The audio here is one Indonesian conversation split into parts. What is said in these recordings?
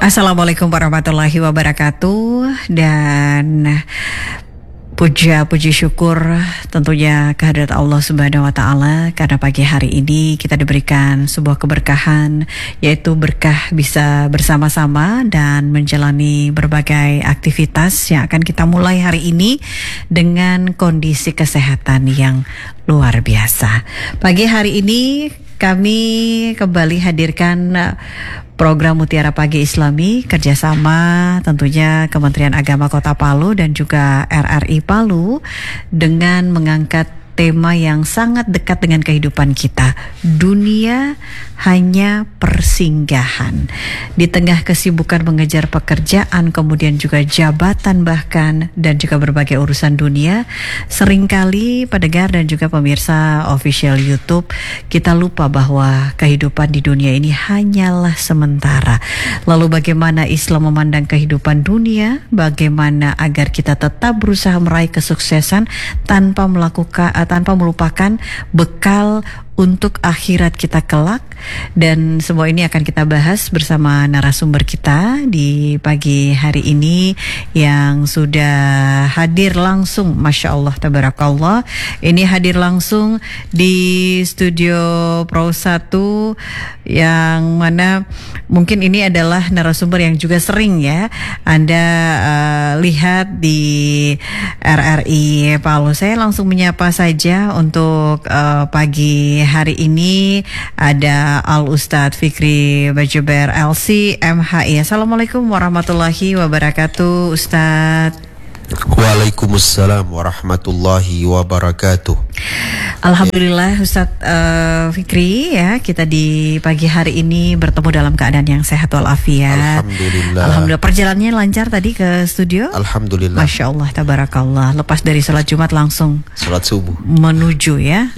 Assalamualaikum warahmatullahi wabarakatuh. Dan puji syukur tentunya kehadirat Allah Subhanahu wa taala karena pagi hari ini kita diberikan sebuah keberkahan, yaitu berkah bisa bersama-sama dan menjalani berbagai aktivitas yang akan kita mulai hari ini dengan kondisi kesehatan yang luar biasa. Pagi hari ini kami kembali hadirkan program Mutiara Pagi Islami kerjasama tentunya Kementerian Agama Kota Palu dan juga RRI Palu dengan mengangkat tema yang sangat dekat dengan kehidupan kita. Dunia hanya persinggahan. Di tengah kesibukan mengejar pekerjaan, kemudian juga jabatan bahkan, dan juga berbagai urusan dunia, seringkali pendengar dan juga pemirsa official YouTube, kita lupa bahwa kehidupan di dunia ini hanyalah sementara. Lalu bagaimana Islam memandang kehidupan dunia? Bagaimana agar kita tetap berusaha meraih kesuksesan tanpa melupakan bekal untuk akhirat kita kelak. Dan semua ini akan kita bahas bersama narasumber kita di pagi hari ini yang sudah hadir langsung, Masya Allah, Tabarakallah. Ini hadir langsung di studio Pro 1 yang mana mungkin ini adalah narasumber yang juga sering ya Anda lihat di RRI Palu. Saya langsung menyapa saja untuk pagi hari ini ada Al-Ustadz Fikri Bajeber LC MHI. Assalamualaikum warahmatullahi wabarakatuh, Ustadz. Waalaikumsalam warahmatullahi wabarakatuh. Alhamdulillah Ustadz Fikri, ya, kita di pagi hari ini bertemu dalam keadaan yang sehat walafiat. Alhamdulillah. Perjalanannya lancar tadi ke studio. Alhamdulillah. Masya Allah, tabarakallah. Lepas dari sholat Jumat langsung sholat subuh menuju ya.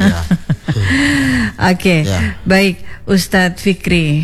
Oke. Ya. Baik Ustadz Fikri,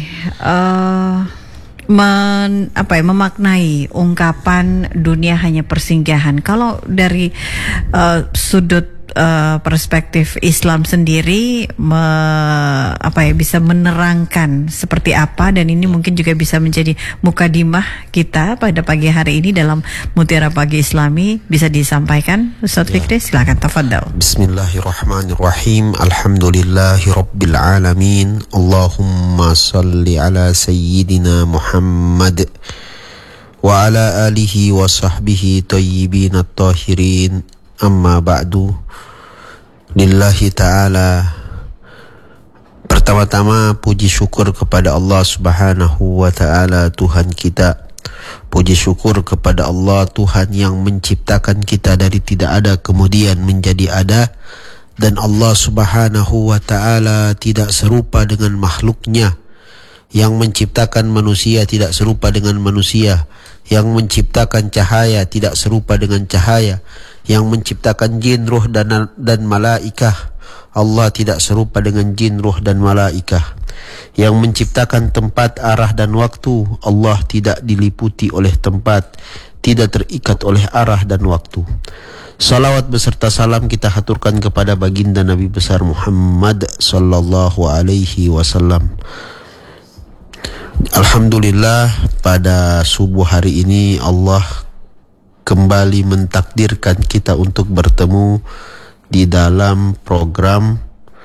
memaknai ungkapan dunia hanya persinggahan. Kalau dari sudut perspektif Islam sendiri, bisa menerangkan seperti apa, dan ini mungkin juga bisa menjadi mukadimah kita pada pagi hari ini dalam Mutiara Pagi Islami, bisa disampaikan Ustaz Fikri, silakan, tafadhal. Bismillahirrahmanirrahim. Alhamdulillahi rabbil alamin. Allahumma salli ala sayyidina Muhammad wa ala alihi wa sahbihi thayyibin at-tahirin. Amma ba'du. Lillahi ta'ala, pertama-tama puji syukur kepada Allah Subhanahu wa ta'ala, Tuhan kita. Puji syukur kepada Allah, Tuhan yang menciptakan kita dari tidak ada kemudian menjadi ada. Dan Allah Subhanahu wa ta'ala tidak serupa dengan makhluknya. Yang menciptakan manusia tidak serupa dengan manusia. Yang menciptakan cahaya tidak serupa dengan cahaya. Yang menciptakan jin, ruh dan malaikah, Allah tidak serupa dengan jin, ruh dan malaikah. Yang menciptakan tempat, arah dan waktu, Allah tidak diliputi oleh tempat, tidak terikat oleh arah dan waktu. Salawat beserta salam kita haturkan kepada baginda Nabi besar Muhammad sallallahu alaihi wasallam. Alhamdulillah, pada subuh hari ini Allah kembali mentakdirkan kita untuk bertemu di dalam program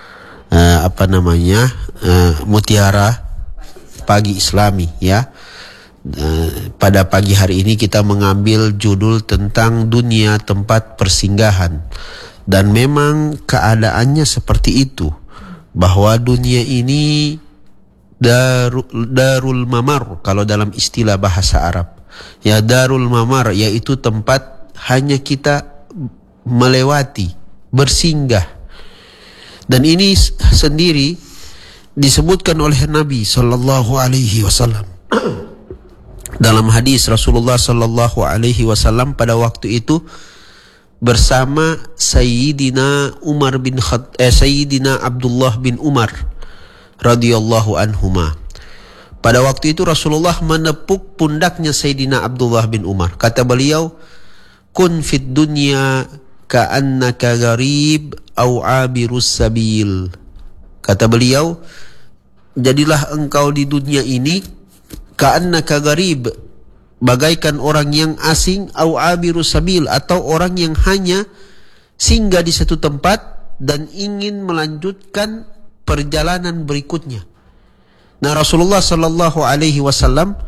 Mutiara Pagi Islami, ya. Pada pagi hari ini kita mengambil judul tentang dunia tempat persinggahan. Dan memang keadaannya seperti itu, bahwa dunia ini darul mamar kalau dalam istilah bahasa Arab. Ya, darul mamar, yaitu tempat hanya kita melewati, bersinggah. Dan ini sendiri disebutkan oleh Nabi sallallahu alaihi wasallam. Dalam hadis Rasulullah sallallahu alaihi wasallam pada waktu itu bersama Sayyidina Abdullah bin Umar radhiyallahu anhuma. Pada waktu itu Rasulullah menepuk pundaknya Sayyidina Abdullah bin Umar. Kata beliau, "Kun fid dunya ka'annaka gharib au 'abirus sabil." Kata beliau, jadilah engkau di dunia ini ka'annaka gharib, bagaikan orang yang asing, au abiru sabil, atau orang yang hanya singgah di satu tempat dan ingin melanjutkan perjalanan berikutnya. Nah, Rasulullah sallallahu alaihi wasallam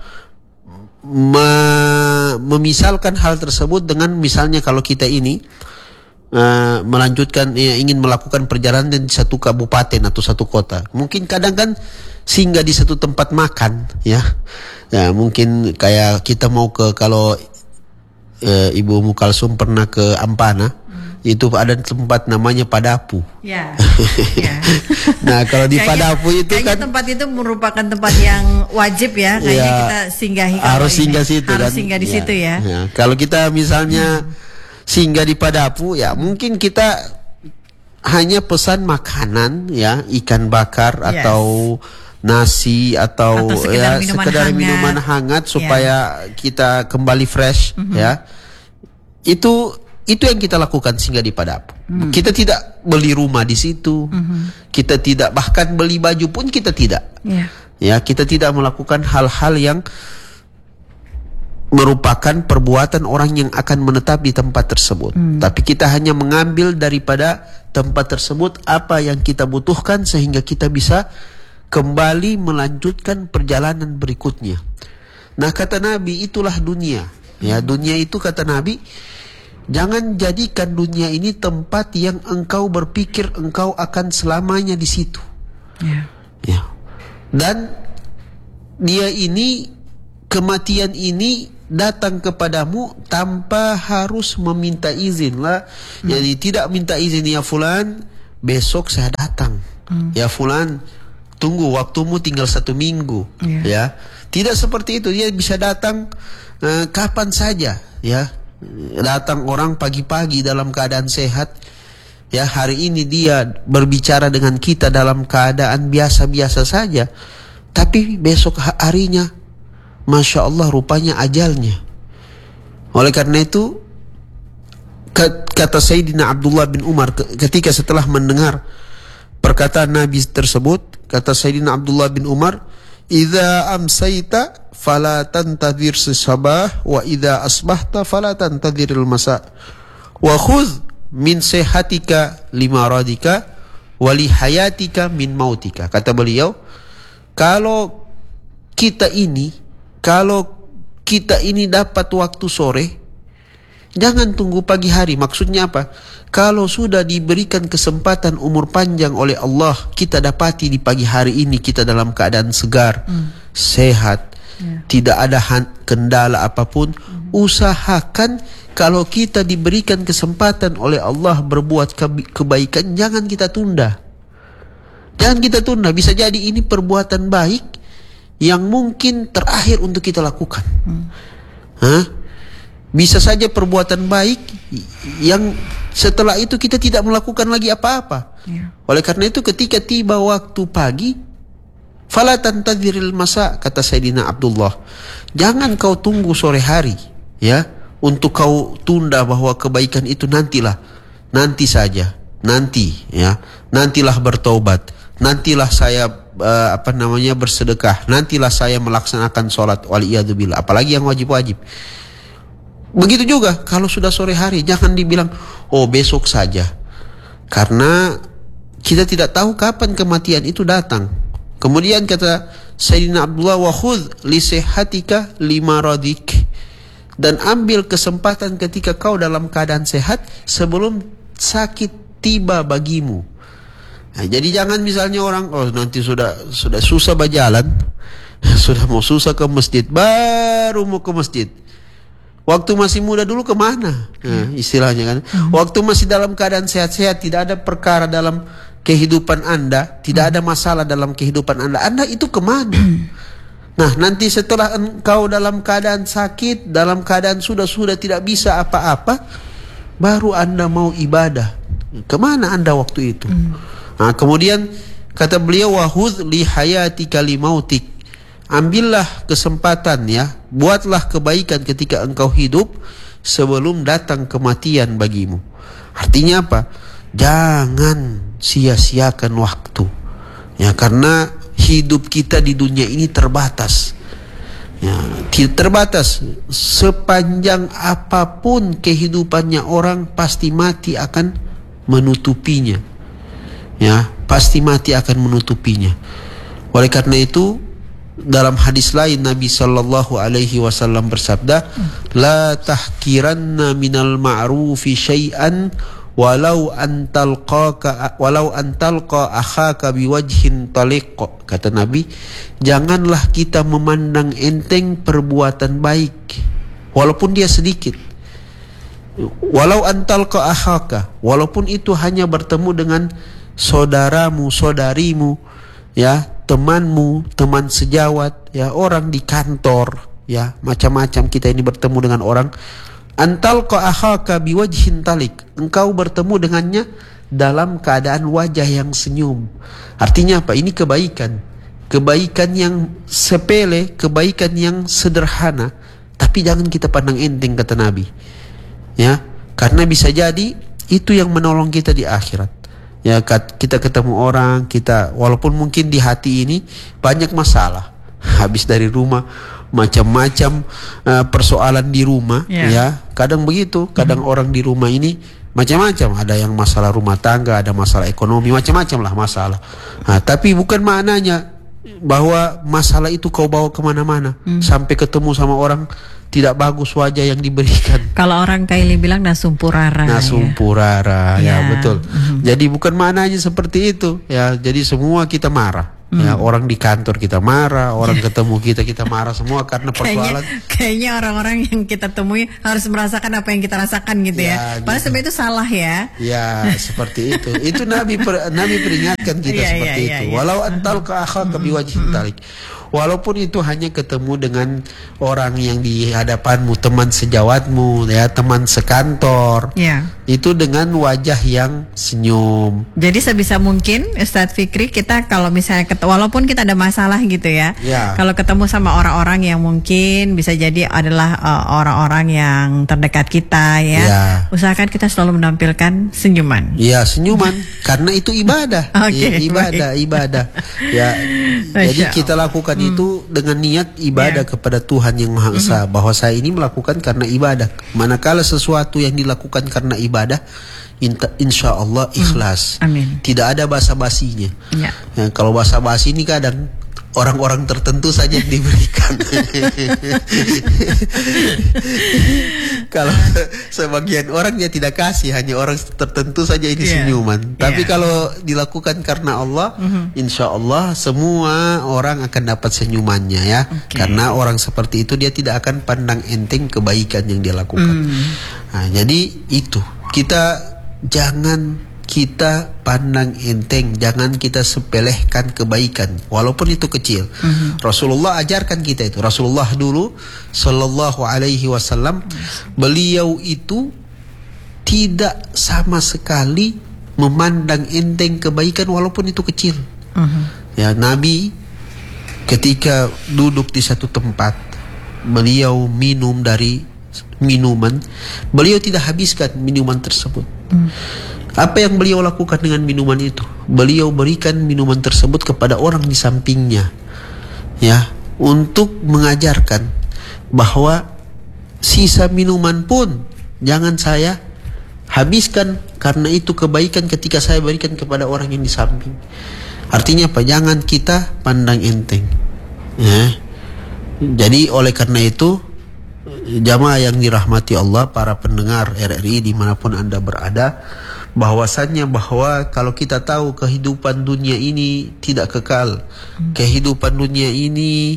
memisalkan hal tersebut dengan misalnya kalau kita ini melanjutkan ingin melakukan perjalanan di satu kabupaten atau satu kota. Mungkin kadang kan singgah di satu tempat makan, ya. Ya, mungkin kayak kita mau ke, kalau Ibu Ummu Kalsum pernah ke Ampana, itu ada tempat namanya Padapu. Ya. Ya. Nah, kalau di Padapu itu kan tempat itu merupakan tempat yang wajib ya, kayaknya ya, kita singgahi. Harus singgah situ, harus kan? Singgah di situ ya. Ya. Kalau kita misalnya singgah di Padapu, ya mungkin kita hanya pesan makanan, ya, ikan bakar atau nasi atau sekedar minuman hangat supaya kita kembali fresh, ya. Itu yang kita lakukan singgah di Padapu. Kita tidak beli rumah di situ. Kita tidak, bahkan beli baju pun kita tidak. Ya, kita tidak melakukan hal-hal yang merupakan perbuatan orang yang akan menetap di tempat tersebut. Tapi kita hanya mengambil daripada tempat tersebut apa yang kita butuhkan sehingga kita bisa kembali melanjutkan perjalanan berikutnya. Nah, kata Nabi, itulah dunia. Ya, dunia itu, kata Nabi, jangan jadikan dunia ini tempat yang engkau berpikir engkau akan selamanya di situ. Ya. Dan dia ini, kematian ini datang kepadamu tanpa harus meminta izin lah. Jadi tidak minta izin, ya fulan, besok saya datang. Ya fulan, tunggu, waktumu tinggal 1 minggu. Ya, tidak seperti itu. Dia bisa datang kapan saja. Ya, datang orang pagi-pagi dalam keadaan sehat. Ya, hari ini dia berbicara dengan kita dalam keadaan biasa-biasa saja. Tapi besok harinya, Masya Allah, rupanya ajalnya. Oleh karena itu, kata Sayyidina Abdullah bin Umar ketika setelah mendengar perkataan Nabi tersebut, kata Sayyidina Abdullah bin Umar, "Idza amsayta fala tantadhir as-sabah wa idza asbahta fala tantadhiril masa wa khudh min sihatika limaradika wa li hayatika min mautika." Kata beliau, kalau kita ini dapat waktu sore, jangan tunggu pagi hari. Maksudnya apa? Kalau sudah diberikan kesempatan umur panjang oleh Allah, kita dapati di pagi hari ini kita dalam keadaan segar, sehat, tidak ada kendala apapun. Usahakan kalau kita diberikan kesempatan oleh Allah berbuat kebaikan, jangan kita tunda. Jangan kita tunda. Bisa jadi ini perbuatan baik yang mungkin terakhir untuk kita lakukan. Bisa saja perbuatan baik yang setelah itu kita tidak melakukan lagi apa-apa. Oleh karena itu, ketika tiba waktu pagi, fala tantadhiril masa, kata Sayyidina Abdullah, jangan kau tunggu sore hari, ya, untuk kau tunda bahwa kebaikan itu nanti saja, ya, nantilah bertobat, nantilah saya bersedekah, nantilah saya melaksanakan sholat, waliyadzubillah, apalagi yang wajib-wajib. Begitu juga kalau sudah sore hari, jangan dibilang oh besok saja, karena kita tidak tahu kapan kematian itu datang. Kemudian kata Sayyidina Abdullah, wa khudh li sihatika limaradik, dan ambil kesempatan ketika kau dalam keadaan sehat sebelum sakit tiba bagimu. Nah, jadi jangan misalnya orang nanti sudah susah berjalan, sudah mau susah ke masjid, baru mau ke masjid. Waktu masih muda dulu kemana? Nah, istilahnya kan. Waktu masih dalam keadaan sehat-sehat, tidak ada perkara dalam kehidupan Anda, tidak ada masalah dalam kehidupan Anda itu kemana? Nah, nanti setelah engkau dalam keadaan sakit, dalam keadaan sudah tidak bisa apa-apa, baru Anda mau ibadah. Kemana Anda waktu itu? Nah, kemudian kata beliau, wahudz li hayatika li mautik, ambillah kesempatan, ya, buatlah kebaikan ketika engkau hidup sebelum datang kematian bagimu. Artinya apa? Jangan sia-siakan waktu, ya, karena hidup kita di dunia ini terbatas. Ya, terbatas. Sepanjang apapun kehidupannya orang, pasti mati akan menutupinya. Ya, pasti mati akan menutupinya. Oleh karena itu, dalam hadis lain Nabi sallallahu alaihi wasallam bersabda, "La tahkiranna minal ma'rufi syai'an walau antalqa akhaka biwajhin taliq." Kata Nabi, janganlah kita memandang enteng perbuatan baik walaupun dia sedikit. Walau antalqa akhaka, walaupun itu hanya bertemu dengan saudaramu, saudarimu, ya, temanmu, teman sejawat, ya, orang di kantor, ya, macam-macam kita ini bertemu dengan orang. Antalqa akhaka biwajhin talik, engkau bertemu dengannya dalam keadaan wajah yang senyum. Artinya apa? Ini kebaikan. Kebaikan yang sepele, kebaikan yang sederhana, tapi jangan kita pandang enteng, kata Nabi. Ya, karena bisa jadi itu yang menolong kita di akhirat. Ya, kita ketemu orang, kita walaupun mungkin di hati ini banyak masalah. Habis dari rumah macam-macam persoalan di rumah, ya. Kadang begitu, kadang orang di rumah ini macam-macam, ada yang masalah rumah tangga, ada masalah ekonomi, macam-macam lah masalah. Nah, tapi bukan maknanya bahwa masalah itu kau bawa kemana-mana sampai ketemu sama orang tidak bagus wajah yang diberikan. Kalau orang Kaili bilang nasumpurara. Nasumpurara, ya betul. Jadi bukan maknanya seperti itu, ya. Jadi semua kita marah. Ya, orang di kantor kita marah, orang ketemu kita marah, semua karena persoalan. Kayaknya orang-orang yang kita temui harus merasakan apa yang kita rasakan gitu ya. Padahal sebenarnya itu salah ya. Ya, seperti itu. Itu Nabi peringatkan kita seperti itu. Walau antalqa akhaka biwajhin talik. Walaupun itu hanya ketemu dengan orang yang di hadapanmu, teman sejawatmu, ya, teman sekantor. Ya. Itu dengan wajah yang senyum. Jadi sebisa mungkin Ustadz Fikri, kita kalau misalnya walaupun kita ada masalah gitu ya, kalau ketemu sama orang-orang yang mungkin bisa jadi adalah orang-orang yang terdekat kita ya, usahakan kita selalu menampilkan senyuman. Iya, senyuman karena itu ibadah. Ibadah. Ya. Jadi kita lakukan itu dengan niat ibadah kepada Tuhan yang Maha Esa, bahwa saya ini melakukan karena ibadah. Manakala sesuatu yang dilakukan karena ibadah, insya Allah ikhlas. Amin. Tidak ada basa-basinya. Ya, kalau basa-basi ini kadang orang-orang tertentu saja yang diberikan. Kalau sebagian orang dia tidak kasih, hanya orang tertentu saja ini senyuman. Tapi kalau dilakukan karena Allah, insya Allah semua orang akan dapat senyumannya ya. Karena orang seperti itu dia tidak akan pandang enteng kebaikan yang dia lakukan. Nah, jadi itu jangan kita pandang enteng, jangan kita sepelehkan kebaikan walaupun itu kecil. Rasulullah ajarkan kita itu. Rasulullah dulu sallallahu alaihi wasallam, beliau itu tidak sama sekali memandang enteng kebaikan walaupun itu kecil. Ya, Nabi ketika duduk di satu tempat, beliau minum dari minuman, beliau tidak habiskan minuman tersebut. Apa yang beliau lakukan dengan minuman itu? Beliau berikan minuman tersebut kepada orang di sampingnya, ya, untuk mengajarkan bahwa sisa minuman pun jangan saya habiskan, karena itu kebaikan ketika saya berikan kepada orang yang di samping. Artinya apa? Jangan kita pandang enteng. Ya. Jadi oleh karena itu, jamaah yang dirahmati Allah, para pendengar RRI dimanapun Anda berada, bahwasannya bahwa kalau kita tahu kehidupan dunia ini tidak kekal, kehidupan dunia ini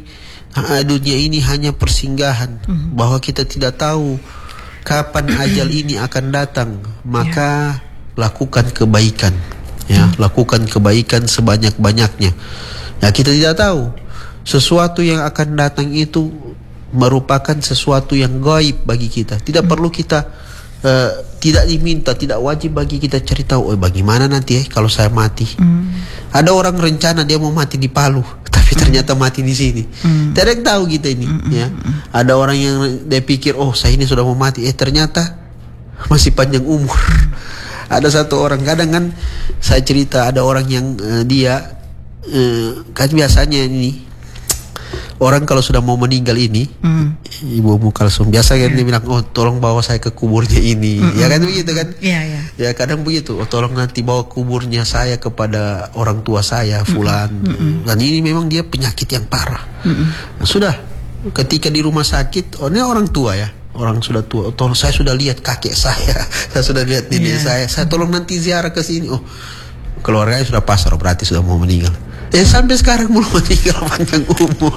hanya persinggahan, bahwa kita tidak tahu kapan ajal ini akan datang, maka lakukan kebaikan, ya, lakukan kebaikan sebanyak-banyaknya. Ya, kita tidak tahu sesuatu yang akan datang itu merupakan sesuatu yang gaib bagi kita. Tidak perlu kita tidak diminta, tidak wajib bagi kita cari tahu, bagaimana nanti kalau saya mati. Ada orang rencana dia mau mati di Palu, tapi ternyata mati di sini. Tidak ada yang tahu kita ini. Ya. Ada orang yang dia pikir, saya ini sudah mau mati, ternyata masih panjang umur. Ada satu orang, kadang kan saya cerita, ada orang yang dia kan biasanya ini orang kalau sudah mau meninggal ini, Ibu Ummu Kalsum biasa kan dia bilang, oh tolong bawa saya ke kuburnya ini, ya kan begitu kan? Iya. Ya kadang begitu, oh tolong nanti bawa kuburnya saya kepada orang tua saya, fulan. Dan ini memang dia penyakit yang parah. Nah, sudah, ketika di rumah sakit, oh ini orang tua ya, orang sudah tua, tolong saya sudah lihat kakek saya sudah lihat nenek saya tolong nanti ziarah ke sini. Oh keluarganya sudah pasrah, berarti sudah mau meninggal. Sampai sekarang belum meninggal panjang umur.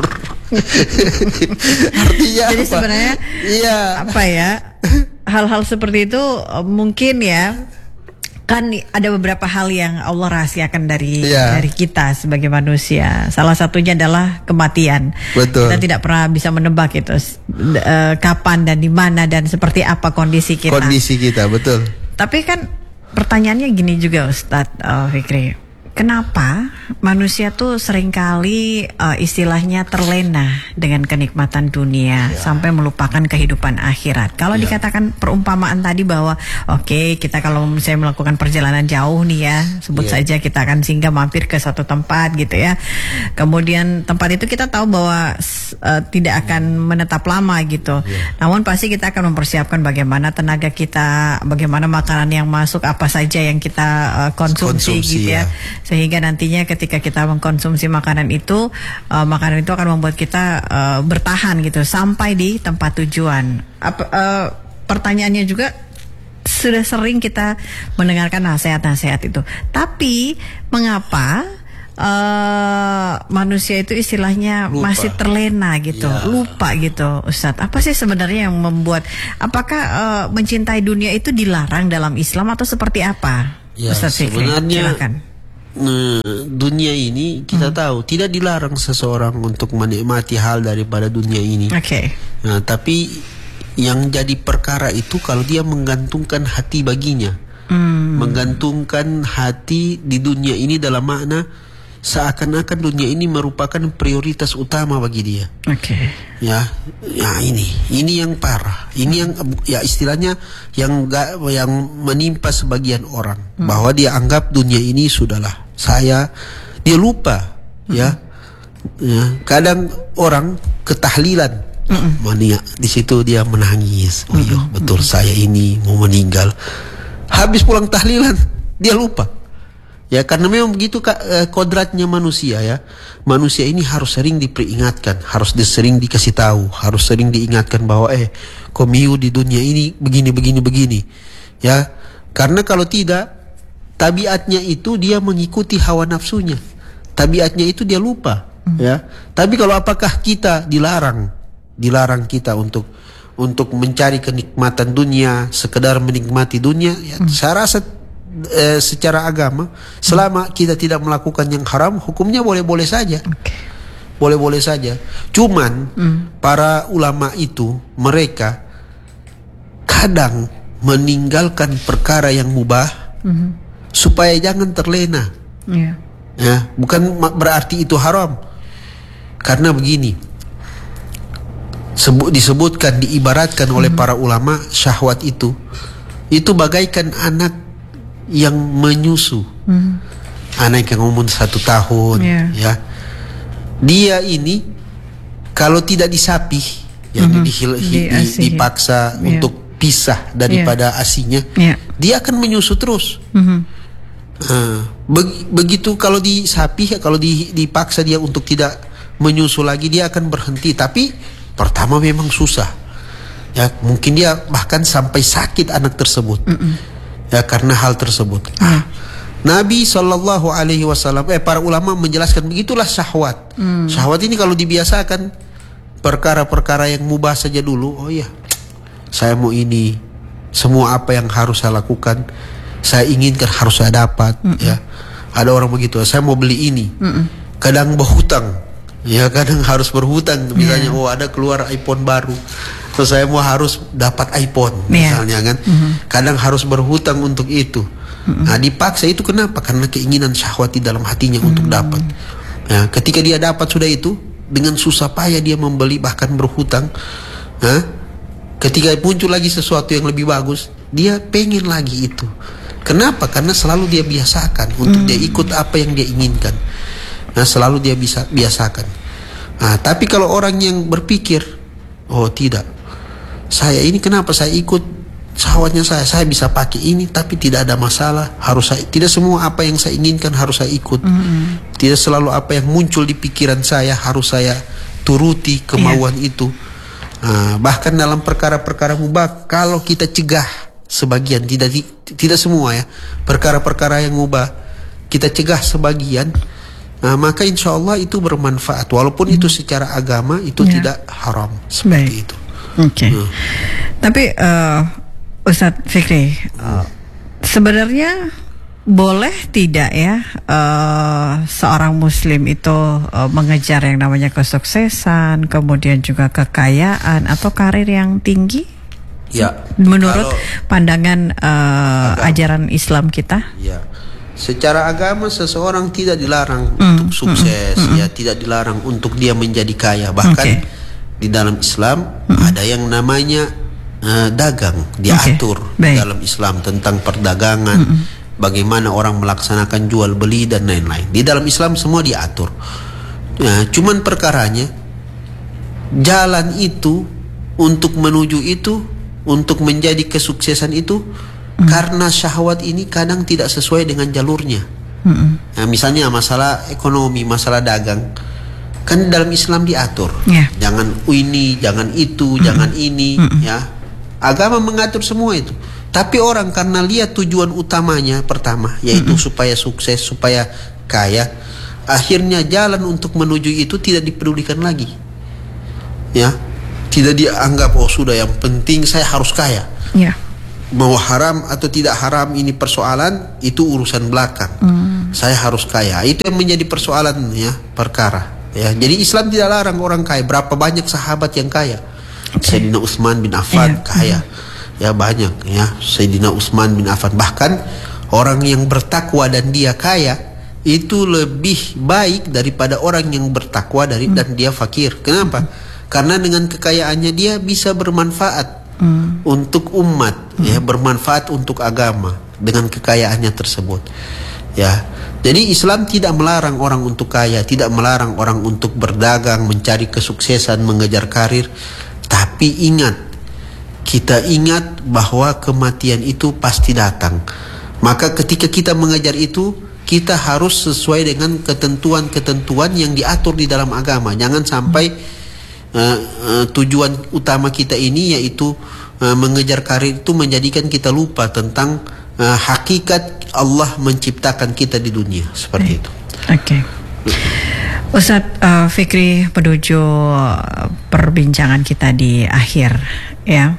Artinya jadi apa? Sebenarnya apa ya, hal-hal seperti itu mungkin ya, kan ada beberapa hal yang Allah rahasiakan dari kita sebagai manusia. Salah satunya adalah kematian. Betul. Kita tidak pernah bisa menebak itu kapan dan di mana dan seperti apa kondisi kita. Betul. Tapi kan pertanyaannya gini juga Ustadz Fikri. Kenapa manusia tuh seringkali istilahnya terlena dengan kenikmatan dunia sampai melupakan kehidupan akhirat? Kalau dikatakan perumpamaan tadi bahwa oke, kita kalau misalnya melakukan perjalanan jauh nih ya, sebut saja kita akan singgah mampir ke suatu tempat gitu ya. Kemudian tempat itu kita tahu bahwa tidak akan menetap lama gitu. Namun pasti kita akan mempersiapkan bagaimana tenaga kita, bagaimana makanan yang masuk, apa saja yang kita konsumsi gitu ya. Sehingga nantinya ketika kita mengkonsumsi makanan itu akan membuat kita bertahan gitu sampai di tempat tujuan. Pertanyaannya juga, sudah sering kita mendengarkan nasihat-nasihat itu, tapi mengapa manusia itu istilahnya masih terlena gitu, lupa gitu, Ustadz? Apa sih sebenarnya yang membuat, apakah mencintai dunia itu dilarang dalam Islam atau seperti apa? Ustadz Fikri, silakan. Dunia ini kita tahu tidak dilarang seseorang untuk menikmati hal daripada dunia ini. Nah, tapi yang jadi perkara itu kalau dia menggantungkan hati baginya, menggantungkan hati di dunia ini dalam makna seakan-akan dunia ini merupakan prioritas utama bagi dia. Ya ini yang parah. Ini yang ya istilahnya yang menimpa sebagian orang, bahwa dia anggap dunia ini sudahlah dia lupa ya. Kadang orang ketahlilan mania di situ dia menangis. Oh iya betul, saya ini mau meninggal. Habis pulang tahlilan dia lupa. Ya karena memang begitu kodratnya manusia ya. Manusia ini harus sering diperingatkan, harus sering dikasih tahu, harus sering diingatkan bahwa komiu di dunia ini begini. Ya, karena kalau tidak, tabiatnya itu dia mengikuti hawa nafsunya. Tabiatnya itu dia lupa, ya. Tapi kalau apakah kita dilarang kita untuk mencari kenikmatan dunia, sekedar menikmati dunia, ya, saya rasa secara agama, selama kita tidak melakukan yang haram, hukumnya boleh-boleh saja. Boleh-boleh saja. Cuman para ulama itu mereka kadang meninggalkan perkara yang mubah supaya jangan terlena. Ya, bukan berarti itu haram. Karena begini, disebutkan, diibaratkan oleh para ulama, syahwat itu bagaikan anak yang menyusu, anak yang umur 1 tahun, ya, dia ini kalau tidak disapih, dipaksa untuk pisah daripada asinya, dia akan menyusu terus. Begitu kalau disapih, kalau dipaksa dia untuk tidak menyusu lagi, dia akan berhenti. Tapi pertama memang susah, ya, mungkin dia bahkan sampai sakit anak tersebut. Ya karena hal tersebut. Nabi SAW, para ulama menjelaskan begitulah syahwat. Syahwat ini kalau dibiasakan perkara-perkara yang mubah saja dulu. Oh ya, saya mau ini, semua apa yang harus saya lakukan, saya inginkan harus saya dapat. Ya, ada orang begitu. Saya mau beli ini, kadang berhutang. Ya kadang harus berhutang. Misalnya ada keluar iPhone baru, terus saya mau harus dapat iPhone misalnya kan. Kadang harus berhutang untuk itu. Nah dipaksa itu kenapa? Karena keinginan syahwat di dalam hatinya untuk dapat. Ya, ketika dia dapat sudah itu, dengan susah payah dia membeli, bahkan berhutang. Ketika muncul lagi sesuatu yang lebih bagus, dia pengen lagi itu. Kenapa? Karena selalu dia biasakan untuk dia ikut apa yang dia inginkan. Nah selalu dia bisa biasakan. Tapi kalau orang yang berpikir, oh tidak, saya ini kenapa saya ikut syahwatnya saya bisa pakai ini tapi tidak ada masalah, tidak semua apa yang saya inginkan harus saya ikut. Tidak selalu apa yang muncul di pikiran saya harus saya turuti kemauan itu. Bahkan dalam perkara-perkara mubah, kalau kita cegah sebagian, tidak semua ya, perkara-perkara yang mubah kita cegah sebagian, maka insya Allah itu bermanfaat, walaupun itu secara agama itu tidak haram seperti itu. Tapi Ustadz Fikri, sebenarnya boleh tidak ya seorang muslim itu mengejar yang namanya kesuksesan, kemudian juga kekayaan atau karir yang tinggi? Ya. Menurut pandangan ajaran Islam kita? Ya. Secara agama seseorang tidak dilarang untuk sukses, ya tidak dilarang untuk dia menjadi kaya. Bahkan di dalam Islam ada yang namanya dagang, diatur dalam Islam tentang perdagangan, bagaimana orang melaksanakan jual beli dan lain-lain. Di dalam Islam semua diatur. Cuman perkaranya jalan itu untuk menuju itu, untuk menjadi kesuksesan itu, karena syahwat ini kadang tidak sesuai dengan jalurnya. Misalnya masalah ekonomi, masalah dagang, kan dalam Islam diatur. Jangan ini, jangan itu, jangan ini, ya. Agama mengatur semua itu. Tapi orang karena lihat tujuan utamanya pertama, yaitu supaya sukses, supaya kaya, akhirnya jalan untuk menuju itu tidak dipedulikan lagi. Ya, tidak dianggap oh sudah, yang penting saya harus kaya. Mau haram atau tidak haram ini persoalan, itu urusan belakang. Saya harus kaya, itu yang menjadi persoalan ya, perkara. Ya, jadi Islam tidak larang orang kaya. Berapa banyak sahabat yang kaya? Sayyidina Utsman bin Affan kaya. Ya banyak ya, Sayyidina Utsman bin Affan. Bahkan orang yang bertakwa dan dia kaya itu lebih baik daripada orang yang bertakwa dan dia fakir. Kenapa? Karena dengan kekayaannya dia bisa bermanfaat untuk umat, ya, bermanfaat untuk agama dengan kekayaannya tersebut. Ya. Jadi Islam tidak melarang orang untuk kaya, tidak melarang orang untuk berdagang, mencari kesuksesan, mengejar karir. Tapi ingat, kita ingat bahwa kematian itu pasti datang. Maka ketika kita mengejar itu, kita harus sesuai dengan ketentuan-ketentuan yang diatur di dalam agama. Jangan sampai tujuan utama kita ini yaitu mengejar karir itu menjadikan kita lupa tentang hakikat Allah menciptakan kita di dunia, seperti itu. Ustadz Fikri, menuju perbincangan kita di akhir ya.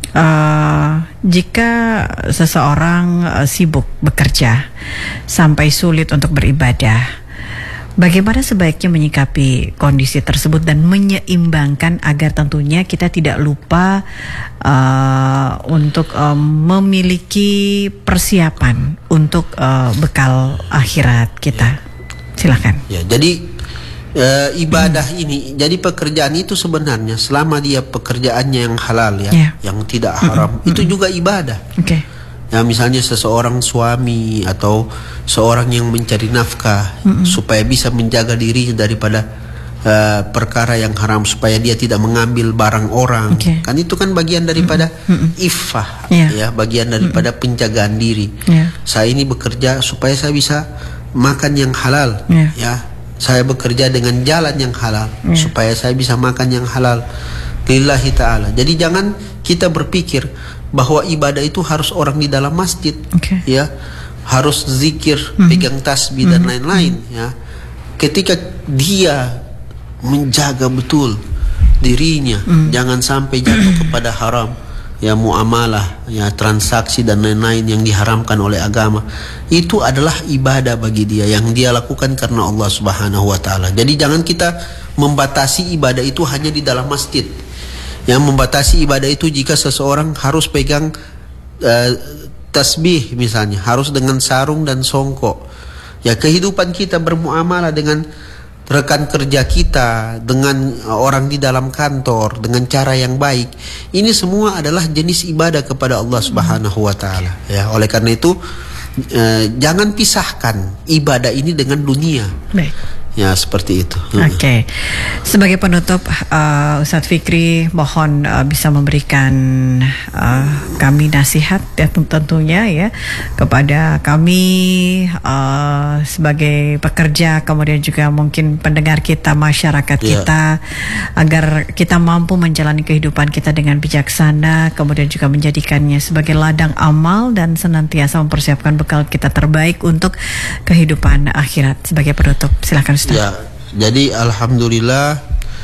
Jika seseorang sibuk bekerja sampai sulit untuk beribadah, bagaimana sebaiknya menyikapi kondisi tersebut dan menyeimbangkan agar tentunya kita tidak lupa untuk memiliki persiapan untuk bekal akhirat kita. Silakan. Ya, jadi ibadah ini, jadi pekerjaan itu sebenarnya selama dia pekerjaannya yang halal ya, yang tidak haram, itu juga ibadah. Ya, misalnya seseorang suami atau seorang yang mencari nafkah supaya bisa menjaga dirinya daripada perkara yang haram, supaya dia tidak mengambil barang orang. Kan itu kan bagian daripada iffah, ya, bagian daripada penjagaan diri. Saya ini bekerja supaya saya bisa makan yang halal, ya. Saya bekerja dengan jalan yang halal supaya saya bisa makan yang halal lillahi ta'ala. Jadi jangan kita berpikir bahwa ibadah itu harus orang di dalam masjid, ya, harus zikir, pegang tasbih dan lain-lain, ya. Ketika dia menjaga betul dirinya, jangan sampai jatuh kepada haram, ya, muamalah, ya, transaksi dan lain-lain yang diharamkan oleh agama, itu adalah ibadah bagi dia yang dia lakukan karena Allah Subhanahu wa taala. Jadi jangan kita membatasi ibadah itu hanya di dalam masjid. Yang membatasi ibadah itu jika seseorang harus pegang tasbih misalnya, harus dengan sarung dan songkok. Ya, kehidupan kita bermuamalah dengan rekan kerja kita, dengan orang di dalam kantor dengan cara yang baik. Ini semua adalah jenis ibadah kepada Allah Subhanahu wa taala. Ya, oleh karena itu jangan pisahkan ibadah ini dengan dunia. Ya seperti itu. Oke. Sebagai penutup, Ustadz Fikri mohon bisa memberikan kami nasihat ya, tentunya ya kepada kami sebagai pekerja, kemudian juga mungkin pendengar kita, masyarakat kita, agar kita mampu menjalani kehidupan kita dengan bijaksana, kemudian juga menjadikannya sebagai ladang amal dan senantiasa mempersiapkan bekal kita terbaik untuk kehidupan akhirat. Sebagai penutup, silakan. Ya, jadi alhamdulillah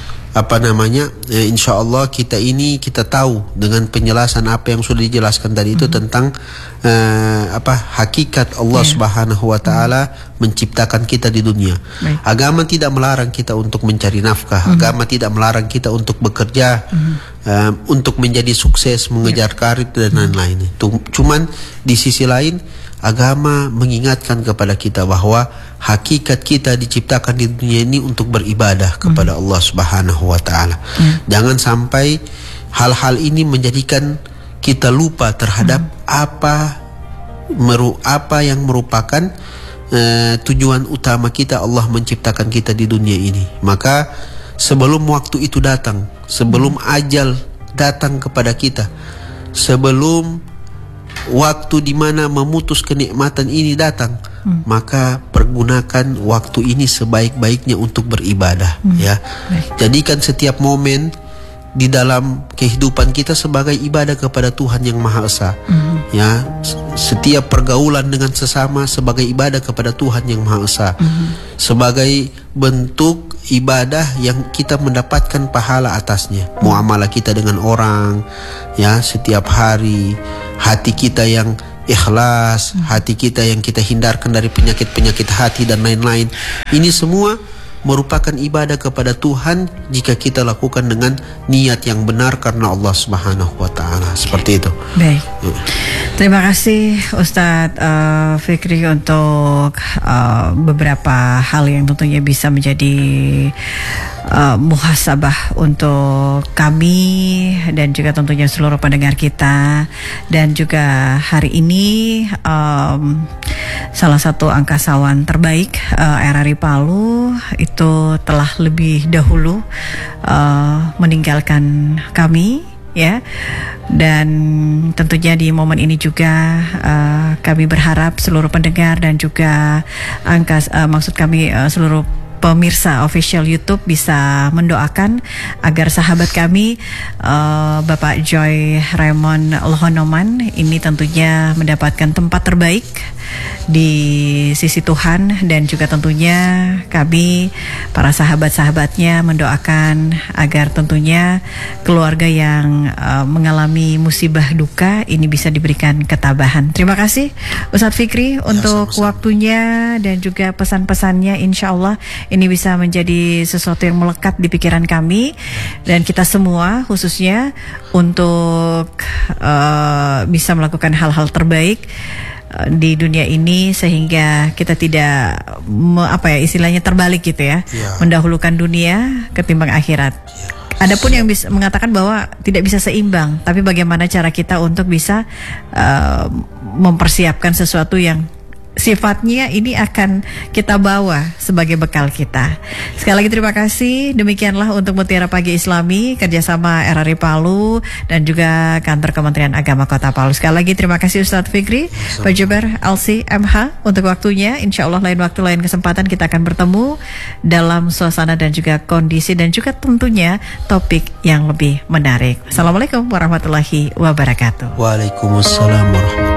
insya Allah kita tahu dengan penjelasan apa yang sudah dijelaskan tadi itu tentang hakikat Allah Subhanahu wa taala menciptakan kita di dunia. Agama tidak melarang kita untuk mencari nafkah, agama tidak melarang kita untuk bekerja, untuk menjadi sukses, mengejar karir dan lain-lain. Cuman di sisi lain agama mengingatkan kepada kita bahwa hakikat kita diciptakan di dunia ini untuk beribadah kepada Allah Subhanahu wa taala. Jangan sampai hal-hal ini menjadikan kita lupa terhadap apa yang merupakan tujuan utama kita, Allah menciptakan kita di dunia ini. Maka sebelum waktu itu datang, sebelum ajal datang kepada kita, sebelum waktu di mana memutus kenikmatan ini datang, maka pergunakan waktu ini sebaik-baiknya untuk beribadah. Ya, jadikan setiap momen di dalam kehidupan kita sebagai ibadah kepada Tuhan yang Maha Esa. Ya, setiap pergaulan dengan sesama sebagai ibadah kepada Tuhan yang Maha Esa, sebagai bentuk ibadah yang kita mendapatkan pahala atasnya. Muamalah kita dengan orang, ya, setiap hari, hati kita yang ikhlas, hati kita yang kita hindarkan dari penyakit-penyakit hati dan lain-lain. Ini semua merupakan ibadah kepada Tuhan jika kita lakukan dengan niat yang benar karena Allah Subhanahu wa taala. Seperti itu. Baik. Terima kasih Ustadz Fikri untuk beberapa hal yang tentunya bisa menjadi muhasabah untuk kami dan juga tentunya seluruh pendengar kita. Dan juga hari ini salah satu angkasawan terbaik RRI Palu itu telah lebih dahulu meninggalkan kami, ya. Dan tentunya di momen ini juga kami berharap seluruh pendengar dan juga seluruh pemirsa official YouTube bisa mendoakan agar sahabat kami Bapak Joy Raymond Lohonoman ini tentunya mendapatkan tempat terbaik di sisi Tuhan, dan juga tentunya kami para sahabat-sahabatnya mendoakan agar tentunya keluarga yang mengalami musibah duka ini bisa diberikan ketabahan. Terima kasih Ustadz Fikri untuk waktunya dan juga pesan-pesannya. Insya Allah ini bisa menjadi sesuatu yang melekat di pikiran kami dan kita semua, khususnya untuk bisa melakukan hal-hal terbaik di dunia ini, sehingga kita tidak istilahnya terbalik gitu ya, mendahulukan dunia ketimbang akhirat. Adapun yang bisa mengatakan bahwa tidak bisa seimbang, tapi bagaimana cara kita untuk bisa mempersiapkan sesuatu yang sifatnya ini akan kita bawa sebagai bekal kita. Sekali lagi terima kasih. Demikianlah untuk Mutiara Pagi Islami kerjasama RRI Palu dan juga kantor Kementerian Agama Kota Palu. Sekali lagi terima kasih Ustadz Fikri, Pak Juber Alsi MH untuk waktunya. Insya Allah lain waktu lain kesempatan kita akan bertemu dalam suasana dan juga kondisi dan juga tentunya topik yang lebih menarik. Assalamualaikum warahmatullahi wabarakatuh. Waalaikumsalam warahmatullahi wabarakatuh.